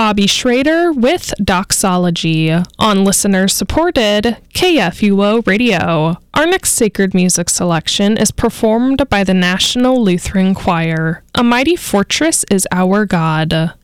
Bobby Schrader with Doxology on listener-supported KFUO Radio. Our next sacred music selection is performed by the National Lutheran Choir. A Mighty Fortress is Our God.